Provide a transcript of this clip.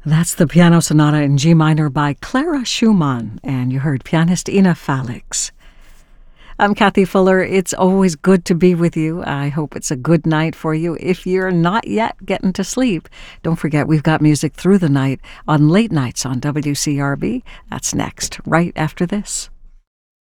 That's the Piano Sonata in G minor by Clara Schumann, and you heard pianist Ina Felix. I'm Kathy Fuller. It's always good to be with you. I hope it's a good night for you. If you're not yet getting to sleep, don't forget we've got music through the night on late nights on WCRB. That's next, right after this.